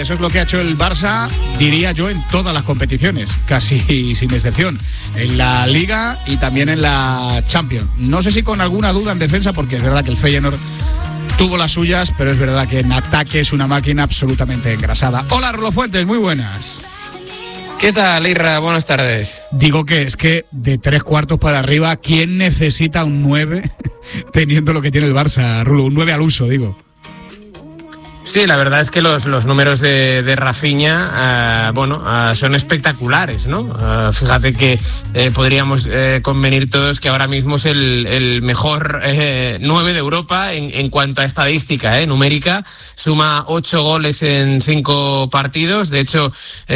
Eso es lo que ha hecho el Barça, diría yo, en todas las competiciones, casi sin excepción. En la Liga y también en la Champions. No sé si con alguna duda en defensa, porque es verdad que el Feyenoord tuvo las suyas, pero es verdad que en ataque es una máquina absolutamente engrasada. Hola, Rolo Fuentes, muy buenas. ¿Qué tal, Irra? Buenas tardes. Digo que es que de 3/4 para arriba, ¿quién necesita un 9 teniendo lo que tiene el Barça, Rulo? Un 9 al uso, digo. Sí, la verdad es que los números de Rafinha, son espectaculares, ¿no? Fíjate que podríamos convenir todos que ahora mismo es el mejor 9 de Europa en cuanto a estadística numérica. Suma 8 goles en 5 partidos. De hecho,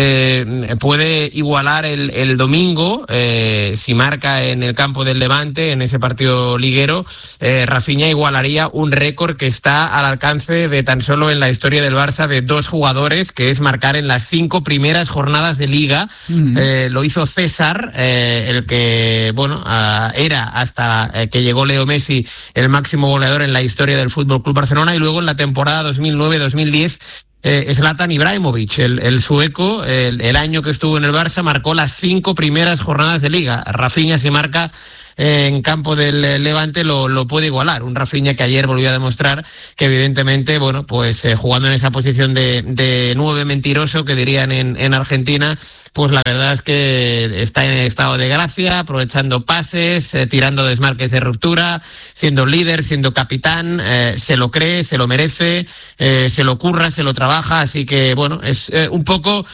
puede igualar el domingo, si marca en el campo del Levante, en ese partido liguero. Rafinha igualaría un récord que está al alcance de tan solo en la historia del Barça de 2 jugadores, que es marcar en las 5 primeras jornadas de Liga. Lo hizo César, el que era hasta que llegó Leo Messi el máximo goleador en la historia del FC Barcelona, y luego en la temporada 2009-2010 Zlatan Ibrahimovic, el sueco, el año que estuvo en el Barça, marcó las 5 primeras jornadas de Liga. Rafinha, si marca en campo del Levante, lo puede igualar. Un Rafinha que ayer volvió a demostrar que evidentemente, jugando en esa posición de 9 mentiroso, que dirían en Argentina, pues la verdad es que está en estado de gracia, aprovechando pases, tirando desmarques de ruptura, siendo líder, siendo capitán, se lo cree, se lo merece, se lo curra, se lo trabaja, así que es un poco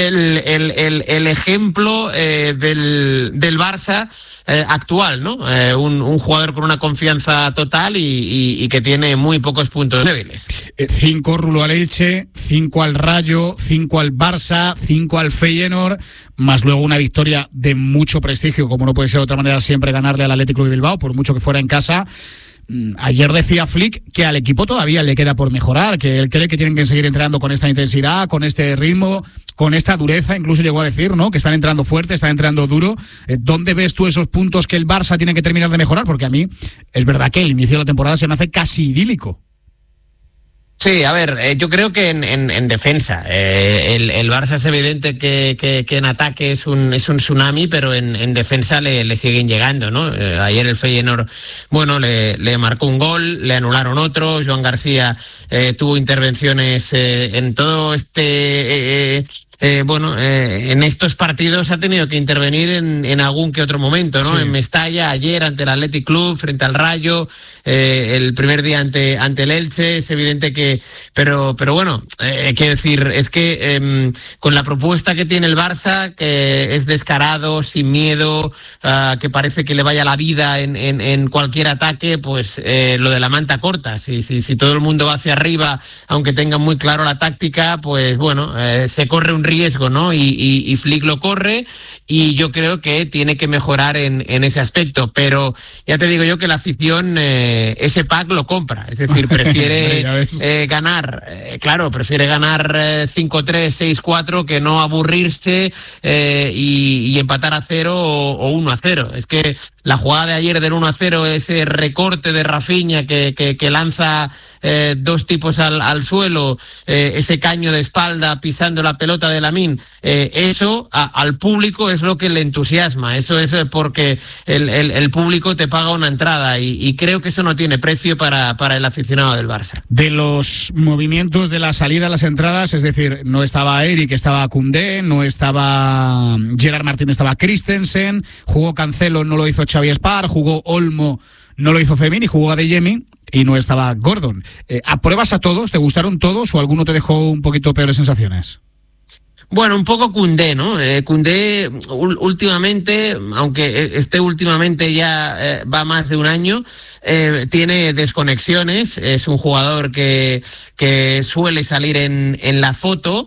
el ejemplo del Barça actual, ¿no? Un jugador con una confianza total y que tiene muy pocos puntos débiles. 5 Rulo al Elche, 5 al Rayo, 5 al Barça, 5 al Feyenoord, más luego una victoria de mucho prestigio, como no puede ser de otra manera, siempre ganarle al Athletic Club de Bilbao, por mucho que fuera en casa. Ayer decía Flick que al equipo todavía le queda por mejorar, que él cree que tienen que seguir entrenando con esta intensidad, con este ritmo, con esta dureza. Incluso llegó a decir, ¿no?, que están entrando fuerte, están entrando duro. ¿Dónde ves tú esos puntos que el Barça tiene que terminar de mejorar? Porque a mí es verdad que el inicio de la temporada se me hace casi idílico. Sí, a ver, yo creo que en defensa el Barça es evidente que en ataque es un tsunami, pero en defensa le siguen llegando, ¿no? Ayer el Feyenoord, le marcó un gol, le anularon otro. Joan García tuvo intervenciones en todo en estos partidos ha tenido que intervenir en algún que otro momento, ¿no? Sí. En Mestalla, ayer ante el Athletic Club, frente al Rayo, el primer día ante el Elche. Es evidente que, pero quiero decir, es que con la propuesta que tiene el Barça, que es descarado, sin miedo, que parece que le vaya la vida en cualquier ataque, pues lo de la manta corta. Si todo el mundo va hacia arriba, aunque tengan muy claro la táctica, pues se corre un riesgo, ¿no? Y Flick lo corre, y yo creo que tiene que mejorar en ese aspecto, pero ya te digo yo que la afición ese pack lo compra, es decir, prefiere ganar, prefiere ganar 5-3, 6-4 que no aburrirse y empatar a 0 o 1-0. Es que la jugada de ayer del 1-0, ese recorte de Rafinha que lanza 2 tipos al suelo, ese caño de espalda pisando la pelota de Lamine, eso al público es lo que le entusiasma. Eso es porque el público te paga una entrada, y creo que eso no tiene precio para el aficionado del Barça. De los movimientos de la salida a las entradas, es decir, no estaba Eric, estaba Koundé, no estaba Gerard Martín, estaba Christensen, jugó Cancelo, no lo hizo Xavi Espar, jugó Olmo, no lo hizo Fermín, y jugó Adeyemi, y no estaba Gordon. ¿Apruebas a todos? ¿Te gustaron todos o alguno te dejó un poquito peores sensaciones? Bueno, un poco Koundé, ¿no? Koundé últimamente, aunque últimamente ya va más de un año, tiene desconexiones. Es un jugador que suele salir en la foto,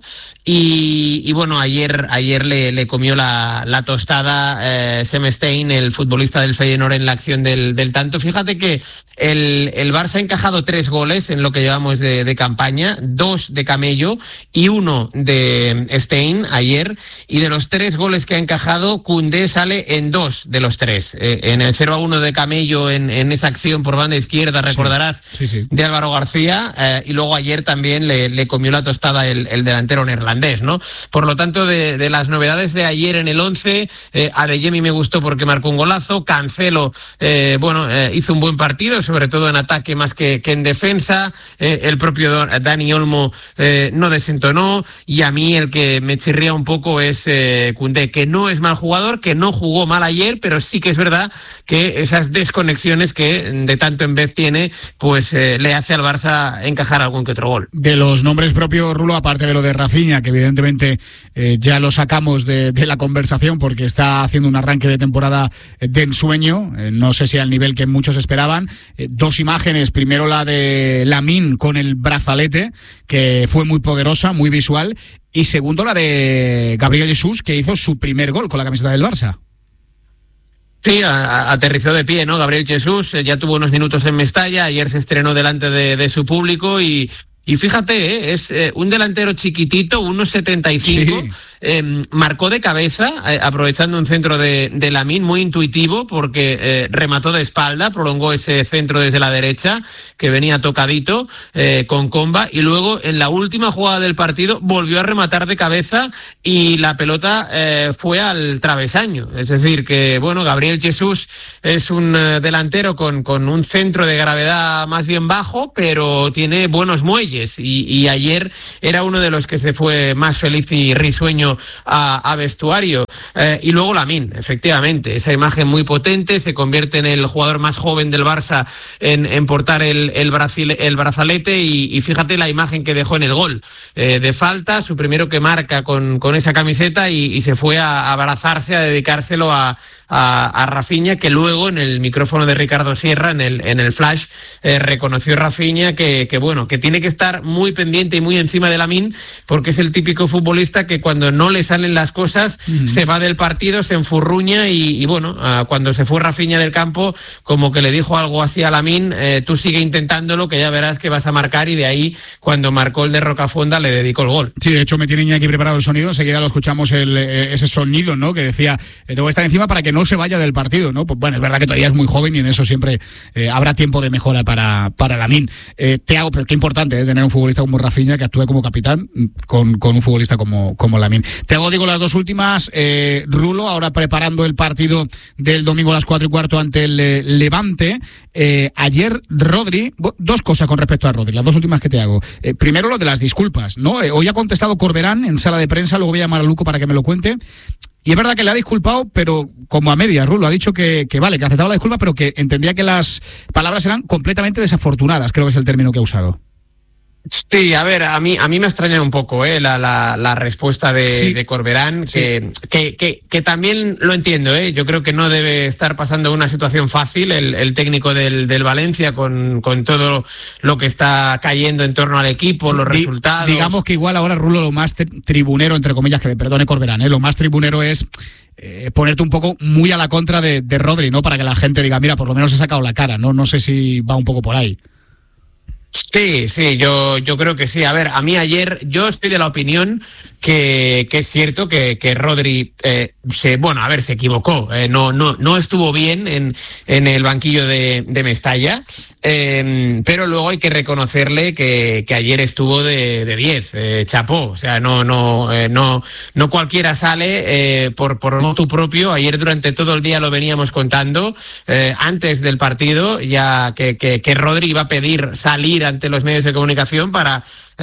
y bueno, ayer le comió la tostada Sem Stein, el futbolista del Feyenoord, en la acción del tanto. Fíjate que el Barça ha encajado 3 goles en lo que llevamos de campaña, 2 de Camello y 1 de Stein ayer, y de los 3 goles que ha encajado, Koundé sale en 2 de los 3. En el 0-1 de Camello, en esa acción por banda izquierda, recordarás, sí. De Álvaro García, y luego ayer también le comió la tostada el delantero neerlandés, ¿no? Por lo tanto, de las novedades de ayer en el 11, Adeyemi me gustó porque marcó un golazo, Cancelo, hizo un buen partido, sobre todo en ataque más que en defensa, el propio Dani Olmo no desentonó, y a mí el que me chirría un poco es Koundé, que no es mal jugador, que no jugó mal ayer, pero sí que es verdad que esas desconexiones que de tanto en vez tiene, pues le hace al Barça encajar algún que otro gol. De los nombres propios, Rulo, aparte de lo de Rafinha, que evidentemente ya lo sacamos de la conversación porque está haciendo un arranque de temporada de ensueño, no sé si al nivel que muchos esperaban, 2 imágenes, primero la de Lamine con el brazalete, que fue muy poderosa, muy visual, y segundo la de Gabriel Jesús, que hizo su primer gol con la camiseta del Barça. Sí, aterrizó de pie, ¿no? Gabriel Jesús ya tuvo unos minutos en Mestalla, ayer se estrenó delante de su público y fíjate, es un delantero chiquitito, 1,75, sí. Marcó de cabeza, aprovechando un centro de Lamine, muy intuitivo, porque remató de espalda, prolongó ese centro desde la derecha, que venía tocadito, con comba, y luego en la última jugada del partido volvió a rematar de cabeza y la pelota fue al travesaño. Es decir, que bueno, Gabriel Jesús es un delantero con un centro de gravedad más bien bajo, pero tiene buenos muelles, y ayer era uno de los que se fue más feliz y risueño a vestuario. Y luego Lamine, efectivamente, esa imagen muy potente, se convierte en el jugador más joven del Barça en portar el brazalete, y fíjate la imagen que dejó en el gol, de falta, su primero que marca con esa camiseta, y se fue a abrazarse, a dedicárselo a Rafinha, que luego en el micrófono de Ricardo Sierra, en el flash, reconoció Rafinha que tiene que estar muy pendiente y muy encima de Lamine, porque es el típico futbolista que cuando no le salen las cosas se va del partido, se enfurruña, y cuando se fue Rafinha del campo, como que le dijo algo así a Lamine, tú sigue intentándolo, que ya verás que vas a marcar, y de ahí, cuando marcó el de Rocafonda, le dedicó el gol. Sí, de hecho me tiene aquí preparado el sonido, enseguida lo escuchamos, ese sonido, ¿no?, que decía, te voy a estar encima para que no se vaya del partido, ¿no? Pues bueno, es verdad que todavía es muy joven, y en eso siempre habrá tiempo de mejora para Lamine. Thiago, pero qué importante tener un futbolista como Rafinha que actúe como capitán con un futbolista como Lamine. Thiago, digo las 2 últimas, Rulo, ahora preparando el partido del domingo a las 4:15 ante el Levante. Ayer Rodri, 2 cosas con respecto a Rodri, las 2 últimas que te hago. Primero, lo de las disculpas, ¿no? Hoy ha contestado Corberán en sala de prensa, luego voy a llamar a Luco para que me lo cuente. Y es verdad que le ha disculpado, pero como a medias, Rulo. Ha dicho que vale, que ha aceptado la disculpa, pero que entendía que las palabras eran completamente desafortunadas, creo que es el término que ha usado. Sí, a ver, a mí me extraña un poco la respuesta de Corberán, sí. que también lo entiendo, yo creo que no debe estar pasando una situación fácil el técnico del Valencia con todo lo que está cayendo en torno al equipo, los resultados. Digamos que igual ahora, Rulo, lo más tribunero, entre comillas, que me perdone Corberán, lo más tribunero es ponerte un poco muy a la contra de Rodri, ¿no? Para que la gente diga, mira, por lo menos he sacado la cara, ¿no? No sé si va un poco por ahí. Sí, yo creo que sí. A ver, a mí ayer, yo estoy de la opinión que es cierto que Rodri se equivocó, no estuvo bien en el banquillo de Mestalla, pero luego hay que reconocerle que ayer estuvo de 10, chapó, o sea, no cualquiera sale por motu propio. Ayer durante todo el día lo veníamos contando, antes del partido, ya que Rodri iba a pedir salir ante los medios de comunicación para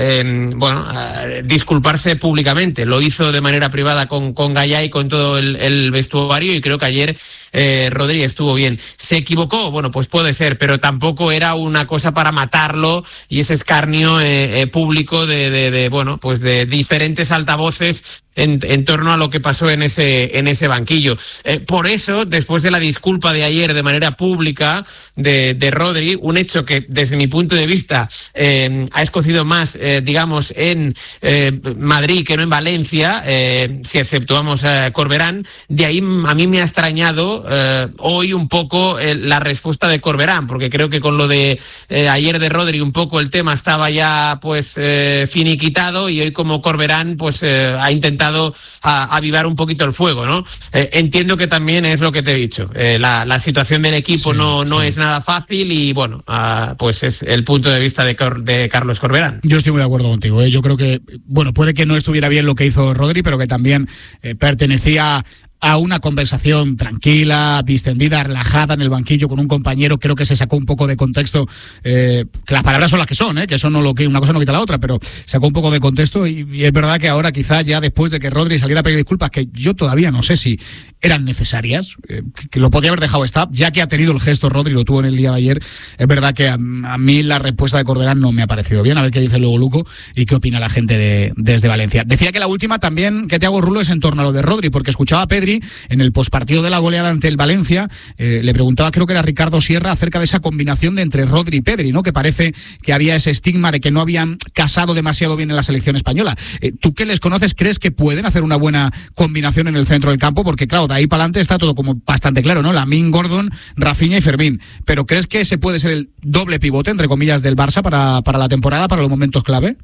disculparse públicamente. Lo hizo de manera privada con Gallá y con todo el vestuario, y creo que ayer Rodri estuvo bien. ¿Se equivocó? Bueno, pues puede ser, pero tampoco era una cosa para matarlo, y ese escarnio público de diferentes altavoces en torno a lo que pasó en ese banquillo. Por eso, después de la disculpa de ayer de manera pública de Rodri, un hecho que desde mi punto de vista ha escocido más digamos, en Madrid que no en Valencia, si exceptuamos Corberán. De ahí a mí me ha extrañado hoy un poco la respuesta de Corberán, porque creo que con lo de ayer de Rodri un poco el tema estaba ya pues finiquitado, y hoy como Corberán pues ha intentado avivar un poquito el fuego, ¿no? Entiendo que también es lo que te he dicho, la situación del equipo no es nada fácil, y bueno, pues es el punto de vista de Carlos Corberán. Yo estoy muy de acuerdo contigo, ¿eh? Yo creo que, bueno, puede que no estuviera bien lo que hizo Rodri, pero que también pertenecía a una conversación tranquila, distendida, relajada en el banquillo con un compañero. Creo que se sacó un poco de contexto, que las palabras son las que son, que eso no lo que una cosa no quita la otra, pero sacó un poco de contexto, y es verdad que ahora quizá ya después de que Rodri saliera a pedir disculpas, que yo todavía no sé si eran necesarias, que lo podía haber dejado estar, ya que ha tenido el gesto Rodri, lo tuvo en el día de ayer. Es verdad que a mí la respuesta de Corberán no me ha parecido bien. A ver qué dice luego Luco y qué opina la gente desde Valencia. Decía que la última también que te hago, Rulo, es en torno a lo de Rodri, porque escuchaba a Pedri en el pospartido de la goleada ante el Valencia, le preguntaba, creo que era Ricardo Sierra, acerca de esa combinación de entre Rodri y Pedri, ¿no? Que parece que había ese estigma de que no habían casado demasiado bien en la selección española. ¿Tú que les conoces, crees que pueden hacer una buena combinación en el centro del campo? Porque claro, de ahí para adelante está todo como bastante claro, ¿no? Lamine, Gordon, Rafinha y Fermín. Pero ¿crees que ese puede ser el doble pivote, entre comillas, del Barça para la temporada, para los momentos clave?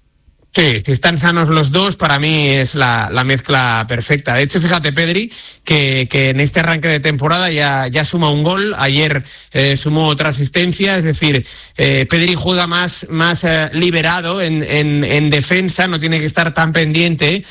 Sí, si están sanos los dos, para mí es la mezcla perfecta. De hecho, fíjate, Pedri, que en este arranque de temporada ya suma un gol. Ayer sumó otra asistencia. Es decir, Pedri juega más liberado en defensa, no tiene que estar tan pendiente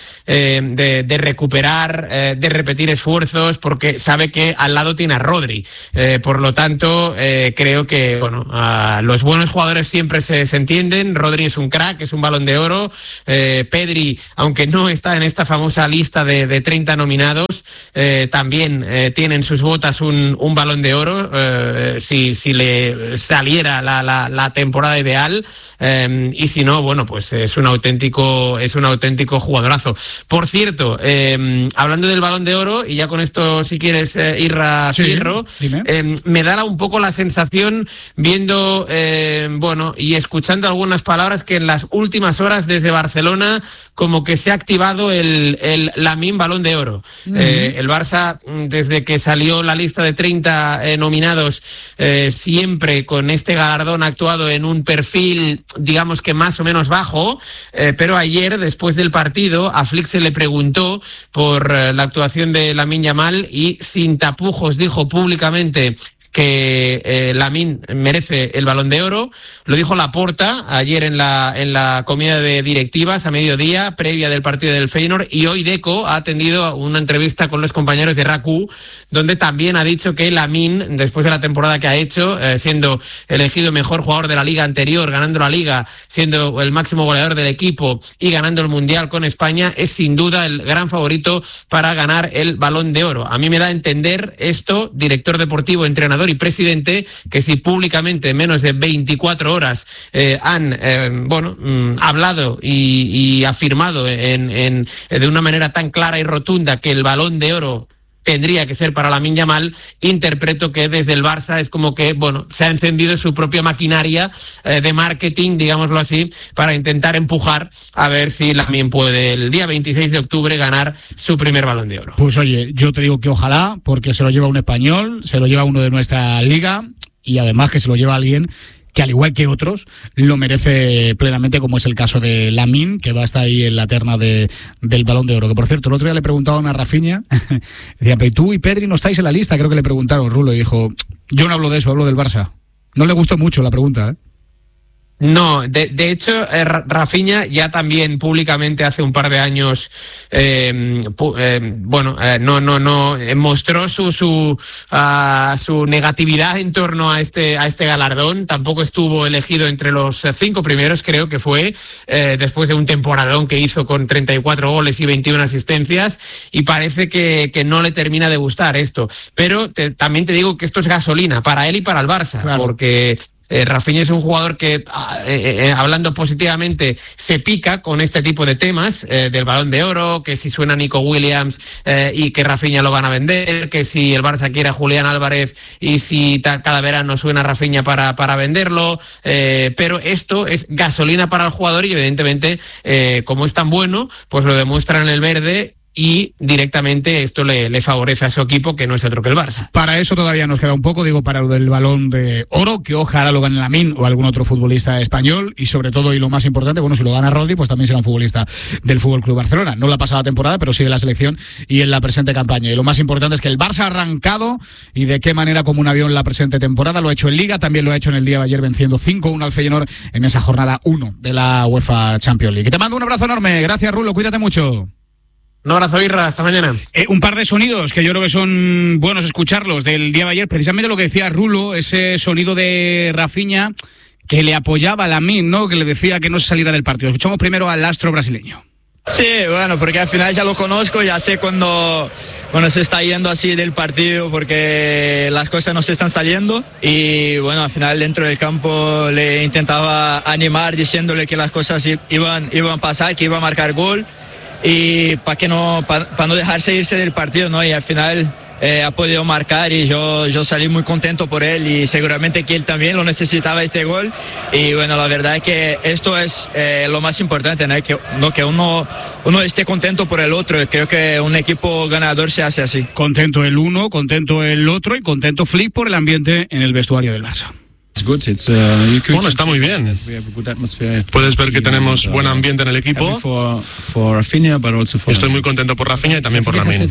de recuperar, de repetir esfuerzos, porque sabe que al lado tiene a Rodri. Por lo tanto, creo que bueno, los buenos jugadores siempre se entienden. Rodri es un crack, es un Balón de Oro. Pedri, aunque no está en esta famosa lista de 30 nominados, también tiene en sus botas un Balón de Oro, si le saliera la temporada ideal, y si no, bueno, pues es un auténtico jugadorazo. Por cierto, hablando del Balón de Oro, y ya con esto si quieres ir a Pirro, me da un poco la sensación, viendo bueno, y escuchando algunas palabras, que en las últimas horas desde Barcelona como que se ha activado el Lamine Balón de Oro. El Barça, desde que salió la lista de 30 nominados, siempre con este galardón ha actuado en un perfil, digamos que más o menos bajo, pero ayer, después del partido, a Flick se le preguntó por la actuación de Lamine Yamal, y sin tapujos dijo públicamente que Lamine merece el Balón de Oro. Lo dijo Laporta ayer en la comida de directivas a mediodía, previa del partido del Feyenoord, y hoy Deco ha atendido una entrevista con los compañeros de RACU, donde también ha dicho que Lamine, después de la temporada que ha hecho, siendo elegido mejor jugador de la liga anterior, ganando la liga, siendo el máximo goleador del equipo y ganando el Mundial con España, es sin duda el gran favorito para ganar el Balón de Oro. A mí me da a entender esto, director deportivo, entrenador y presidente, que si públicamente en menos de 24 horas han hablado y afirmado de una manera tan clara y rotunda que el Balón de Oro tendría que ser para Lamine Yamal, interpreto que desde el Barça es como que, bueno, se ha encendido su propia maquinaria de marketing, digámoslo así, para intentar empujar a ver si Lamine puede el día 26 de octubre ganar su primer Balón de Oro. Pues oye, yo te digo que ojalá, porque se lo lleva un español, se lo lleva uno de nuestra liga, y además que se lo lleva alguien que, al igual que otros, lo merece plenamente, como es el caso de Lamine, que va a estar ahí en la terna del Balón de Oro. Que, por cierto, el otro día le preguntaban a Rafinha, decían, pero tú y Pedri no estáis en la lista, creo que le preguntaron, Rulo, y dijo, yo no hablo de eso, hablo del Barça. No le gustó mucho la pregunta, ¿eh? No, de hecho, Rafinha ya también públicamente hace un par de años, mostró su negatividad en torno a este galardón. Tampoco estuvo elegido entre los 5 primeros, creo que fue, después de un temporadón que hizo con 34 goles y 21 asistencias, y parece que no le termina de gustar esto. Pero también te digo que esto es gasolina para él y para el Barça, claro, porque Rafinha es un jugador que, hablando positivamente, se pica con este tipo de temas, del Balón de Oro, que si suena Nico Williams y que Rafinha lo van a vender, que si el Barça quiere a Julián Álvarez y si cada verano suena Rafinha para venderlo, pero esto es gasolina para el jugador y evidentemente, como es tan bueno, pues lo demuestra en el verde. Y directamente esto le favorece a su equipo, que no es otro que el Barça. Para eso todavía nos queda un poco, digo, para lo del Balón de Oro, que ojalá lo gane Lamine o algún otro futbolista español, y sobre todo, y lo más importante, bueno, si lo gana Rodri, pues también será un futbolista del FC Barcelona, no la pasada temporada, pero sí de la selección y en la presente campaña. Y lo más importante es que el Barça ha arrancado, y de qué manera, como un avión, la presente temporada. Lo ha hecho en Liga, también lo ha hecho en el día de ayer, venciendo 5-1 al Feyenoord en esa jornada 1 de la UEFA Champions League. Y te mando un abrazo enorme, gracias Rulo, cuídate mucho. Un abrazo, Irra, hasta mañana. Un par de sonidos que yo creo que son buenos escucharlos del día de ayer, precisamente lo que decía Rulo, ese sonido de Rafinha que le apoyaba a Lamine, ¿no? Que le decía que no se saliera del partido. Escuchamos primero al astro brasileño. Sí, bueno, porque al final ya lo conozco, ya sé cuando se está yendo así del partido, porque las cosas no se están saliendo, y bueno, al final dentro del campo le intentaba animar diciéndole que las cosas iban a pasar, que iba a marcar gol, y para no dejarse irse del partido, ¿no? Y al final ha podido marcar, y yo salí muy contento por él, y seguramente que él también lo necesitaba, este gol. Y bueno, la verdad es que esto es lo más importante, ¿no? Que uno esté contento por el otro. Creo que un equipo ganador se hace así. Contento el uno, contento el otro, y contento Flick por el ambiente en el vestuario del Barça. Bueno, está muy bien. Puedes ver que tenemos buen ambiente en el equipo. Estoy muy contento por Rafinha y también por Lamine.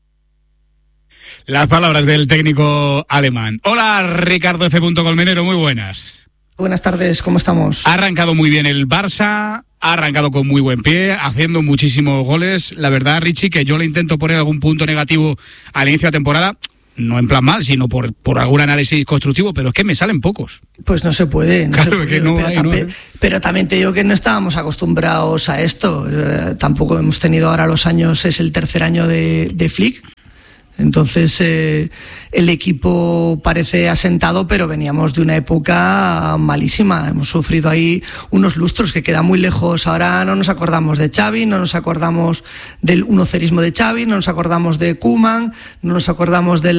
Las palabras del técnico alemán. Hola, Ricardo F. Colmenero, muy buenas. Buenas tardes, ¿cómo estamos? Ha arrancado muy bien el Barça, ha arrancado con muy buen pie, haciendo muchísimos goles. La verdad, Richie, que yo le intento poner algún punto negativo al inicio de temporada, no en plan mal, sino por algún análisis constructivo, pero es que me salen pocos. Pues no se puede, Claro, pero también te digo que no estábamos acostumbrados a esto. Tampoco hemos tenido ahora los años, es el tercer año de Flick. Entonces el equipo parece asentado, pero veníamos de una época malísima. Hemos sufrido ahí unos lustros que quedan muy lejos. Ahora no nos acordamos de Xavi, no nos acordamos del unocerismo de Xavi, no nos acordamos de Koeman, no nos acordamos de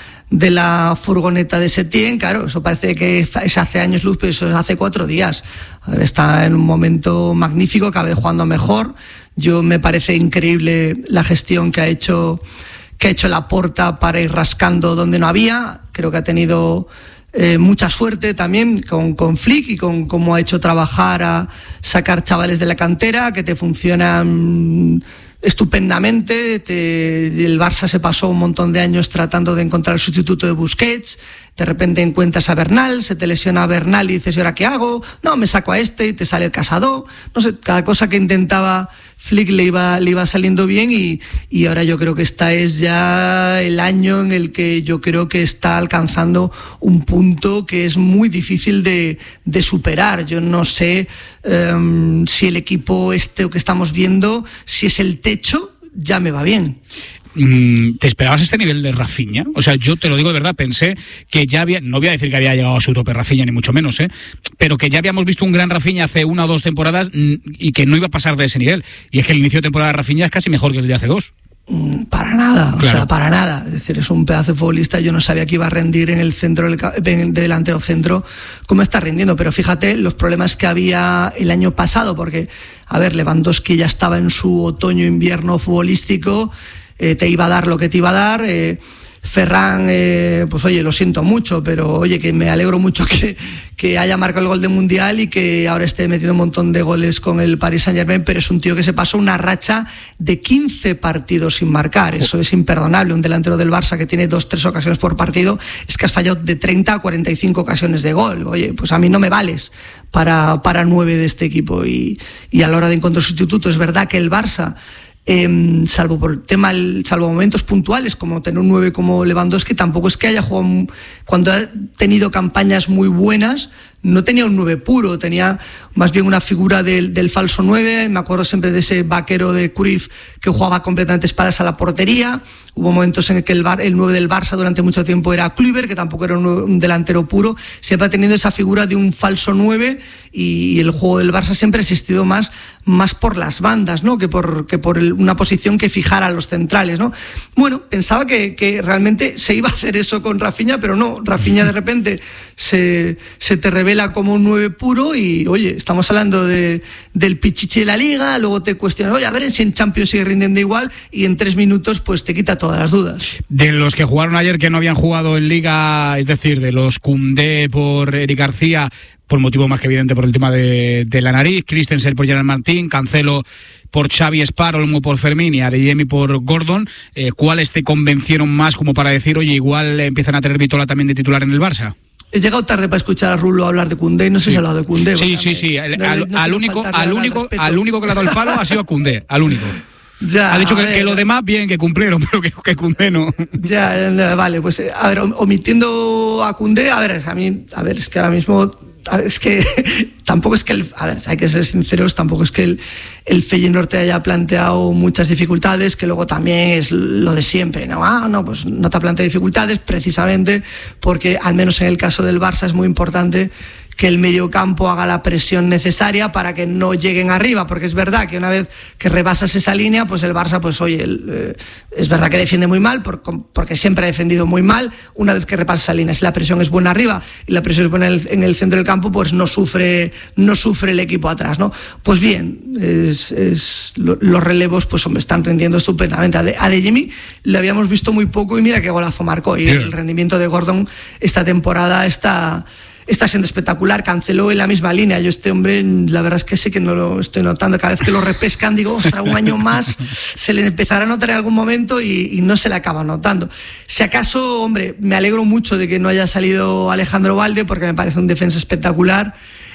la furgoneta de Setién. Claro, eso parece que es hace años luz, pero eso es hace 4 días. Ahora está en un momento magnífico, cada vez jugando mejor. Me parece increíble la gestión que ha hecho Laporta para ir rascando donde no había. Creo que ha tenido mucha suerte también con Flick y con cómo ha hecho trabajar a sacar chavales de la cantera que te funcionan estupendamente. El Barça se pasó un montón de años tratando de encontrar el sustituto de Busquets. De repente encuentras a Bernal, se te lesiona a Bernal y dices, ¿y ahora qué hago? No, me saco a este, y te sale el Casado. No sé, cada cosa que intentaba Flick le iba saliendo bien, y ahora yo creo que es ya el año en el que yo creo que está alcanzando un punto que es muy difícil de superar. Yo no sé si el equipo que estamos viendo, si es el techo, ya me va bien. ¿Te esperabas este nivel de Rafinha? O sea, yo te lo digo de verdad, pensé que ya no voy a decir que había llegado a su tope Rafinha, ni mucho menos, pero que ya habíamos visto un gran Rafinha hace 1 o 2 temporadas y que no iba a pasar de ese nivel. Y es que el inicio de temporada de Rafinha es casi mejor que el de hace 2. Para nada, claro. O sea, para nada. Es decir, es un pedazo de futbolista. Yo no sabía que iba a rendir en el centro, de delantero centro, como está rindiendo. Pero fíjate los problemas que había el año pasado, porque, a ver, Lewandowski ya estaba en su otoño-invierno futbolístico, te iba a dar lo que te iba a dar. Ferran, pues oye, lo siento mucho, pero oye, que me alegro mucho que haya marcado el gol de Mundial y que ahora esté metiendo un montón de goles con el Paris Saint-Germain, pero es un tío que se pasó una racha de 15 partidos sin marcar. Eso es imperdonable. Un delantero del Barça que tiene 2-3 ocasiones por partido, es que has fallado de 30 a 45 ocasiones de gol. Oye, pues a mí no me vales para 9 de este equipo, y a la hora de encontrar sustituto, es verdad que el Barça, salvo momentos puntuales como tener un 9 como Lewandowski, tampoco es que haya jugado. Cuando ha tenido campañas muy buenas, no tenía un 9 puro, tenía más bien una figura del falso 9. Me acuerdo siempre de ese vaquero de Cruyff que jugaba completamente espaldas a la portería. Hubo momentos en que el 9 del Barça durante mucho tiempo era Kluivert, que tampoco era un delantero puro, siempre ha tenido esa figura de un falso 9, y el juego del Barça siempre ha existido más por las bandas, ¿no? que por una posición que fijara a los centrales, ¿no? Bueno, pensaba que realmente se iba a hacer eso con Rafinha, pero no, Rafinha de repente se te revela como un 9 puro y, oye, estamos hablando del pichichi de la Liga, luego te cuestionas, oye, a ver si en Champions sigue rindiendo igual, y en 3 minutos pues te quita todas las dudas. De los que jugaron ayer que no habían jugado en Liga, es decir, de los Koundé por Eric García, por motivo más que evidente por el tema de la nariz, Christensen por Gerard Martín, Cancelo por Xavi Espar, Olmo por Fermín y Adeyemi por Gordon, ¿cuáles te convencieron más como para decir, oye, igual empiezan a tener Vitola también de titular en el Barça? He llegado tarde para escuchar a Rulo hablar de Koundé, no sé si ha hablado de Koundé. Sí. Al único que le ha dado el palo ha sido a Koundé, al único. Ya, ha dicho que lo demás bien, que cumplieron, pero que Koundé no. Ya, vale, pues a ver, omitiendo a Koundé, es que ahora mismo, es que tampoco es que hay que ser sinceros, tampoco es que el Feyenoord te haya planteado muchas dificultades, que luego también es lo de siempre, ¿no? Pues no te ha planteado dificultades precisamente porque, al menos en el caso del Barça, es muy importante que el mediocampo haga la presión necesaria para que no lleguen arriba, porque es verdad que una vez que rebasas esa línea, pues el Barça, pues oye, es verdad que defiende muy mal, porque siempre ha defendido muy mal. Una vez que repasas esa línea, si la presión es buena arriba y la presión es buena en el centro del campo, pues no sufre el equipo atrás, ¿no? Pues bien, los relevos, pues hombre, están rindiendo estupendamente. A Adeyemi le habíamos visto muy poco y mira qué golazo marcó, y el rendimiento de Gordon esta temporada está siendo espectacular. Cancelo en la misma línea. Yo este hombre, la verdad es que sé que no lo estoy notando. Cada vez que lo repescan digo, ostras, un año más se le empezará a notar en algún momento y no se le acaba notando. Si acaso, hombre, me alegro mucho de que no haya salido Alejandro Balde, porque me parece un defensa espectacular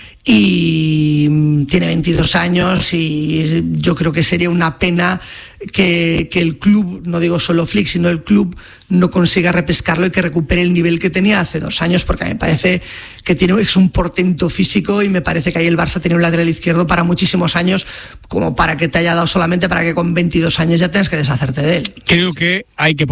y tiene 22 años y yo creo que sería una pena que el club, no digo solo Flick, sino el club, no consiga repescarlo y que recupere el nivel que tenía hace 2 años, porque me parece que es un portento físico y me parece que ahí el Barça tiene un lateral izquierdo para muchísimos años, como para que te haya dado solamente para que con 22 años ya tengas que deshacerte de él. Creo que hay que